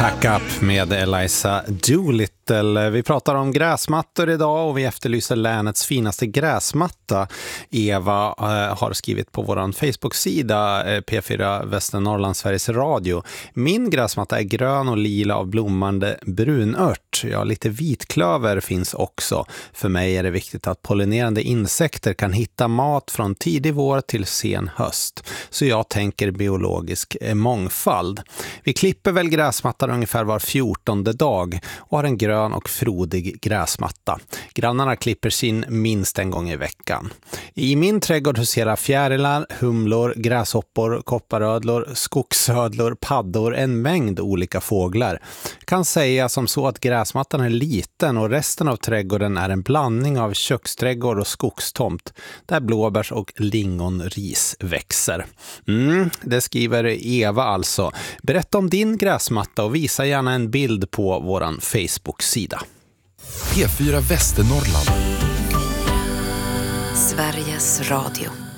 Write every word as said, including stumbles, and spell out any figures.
Pack Up med Eliza Doolittle. Vi pratar om gräsmattor idag och vi efterlyser länets finaste gräsmatta. Eva eh, har skrivit på vår Facebook-sida eh, P fyra Västernorrland Sveriges Radio. Min gräsmatta är grön och lila av blommande brunört. Ja, lite vitklöver finns också. För mig är det viktigt att pollinerande insekter kan hitta mat från tidig vår till sen höst. Så jag tänker biologisk eh, mångfald. Vi klipper väl gräsmattan ungefär var fjortonde dag och har en grön och frodig gräsmatta. Grannarna klipper sin minst en gång i veckan. I min trädgård huserar fjärilar, humlor, gräshoppor, kopparödlor, skogsödlor, paddor, en mängd olika fåglar. Kan säga som så att gräsmattan är liten och resten av trädgården är en blandning av köksträdgård och skogstomt där blåbärs- och lingonris växer. Mm, det skriver Eva alltså. Berätta om din gräsmatta och visa gärna en bild på våran Facebook-sida. P fyra Västernorrland. Sveriges Radio.